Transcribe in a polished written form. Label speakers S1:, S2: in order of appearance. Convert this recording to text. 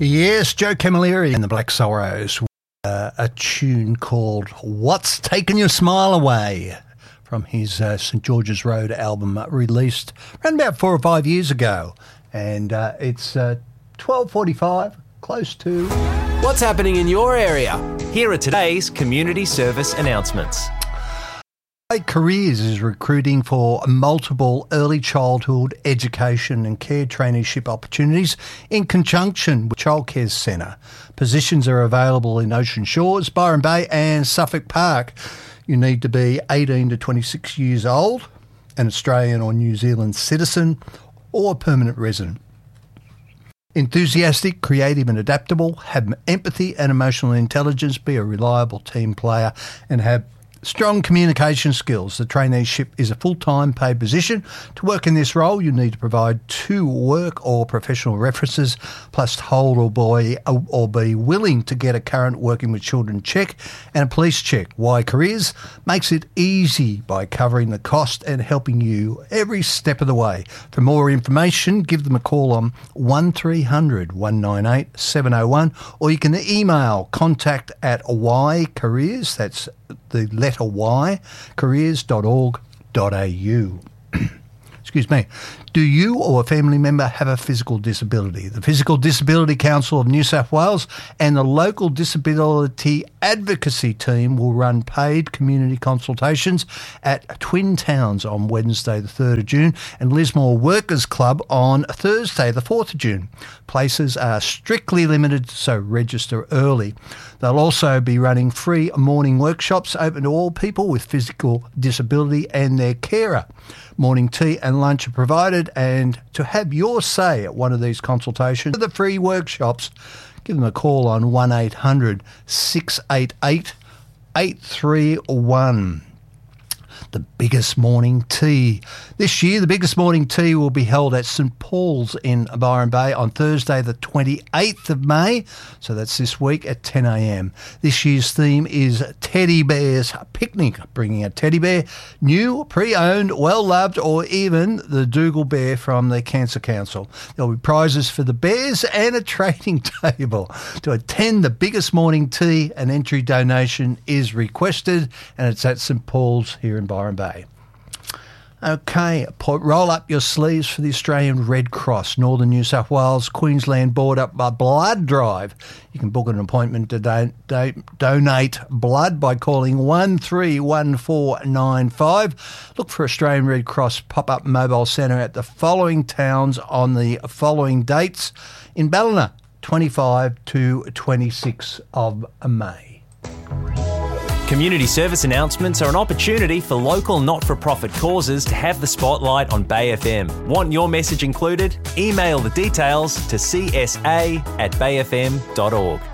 S1: Yes, Joe Camilleri and the Black Sorrows. A tune called What's Taken Your Smile Away from his St George's Road album released around about 4 or 5 years ago. And it's 12:45, close to...
S2: What's happening in your area? Here are today's community service announcements.
S1: Careers is recruiting for multiple early childhood education and care traineeship opportunities in conjunction with Childcare Centre. Positions are available in Ocean Shores, Byron Bay and Suffolk Park. You need to be 18 to 26 years old, an Australian or New Zealand citizen or a permanent resident. Enthusiastic, creative and adaptable, have empathy and emotional intelligence, be a reliable team player and have strong communication skills. The traineeship is a full-time paid position. To work in this role, you need to provide 2 work or professional references, plus hold or be willing to get a current working with children check and a police check. Y Careers makes it easy by covering the cost and helping you every step of the way. For more information, give them a call on 1300 198 701 or you can email contact@ycareers, that's the letter Y, careers.org.au. Excuse me. Do you or a family member have a physical disability? The Physical Disability Council of New South Wales and the local disability advocacy team will run paid community consultations at Twin Towns on Wednesday the 3rd of June and Lismore Workers Club on Thursday the 4th of June. Places are strictly limited, so register early. They'll also be running free morning workshops open to all people with physical disability and their carer. Morning tea and lunch are provided, and to have your say at one of these consultations, the free workshops, give them a call on 1800 688 831. The biggest morning tea. This year, the biggest morning tea will be held at St Paul's in Byron Bay on Thursday, the 28th of May. So that's this week at 10 a.m. This year's theme is Teddy Bear's Picnic, bringing a teddy bear, new, pre-owned, well-loved, or even the Dougal Bear from the Cancer Council. There'll be prizes for the bears and a trading table. To attend the biggest morning tea, an entry donation is requested, and it's at St Paul's here in Byron Bay. Okay, roll up your sleeves for the Australian Red Cross, Northern New South Wales, Queensland border blood drive. You can book an appointment to donate blood by calling 131495. Look for Australian Red Cross pop-up mobile centre at the following towns on the following dates. In Ballina, 25 to 26 of May.
S2: Community service announcements are an opportunity for local not-for-profit causes to have the spotlight on Bay FM. Want your message included? Email the details to csa@bayfm.org.